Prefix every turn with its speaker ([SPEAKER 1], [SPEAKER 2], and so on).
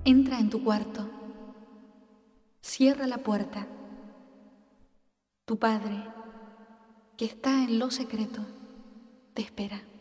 [SPEAKER 1] Entra en tu cuarto. Cierra la puerta. Tu Padre, que está en lo secreto, te espera.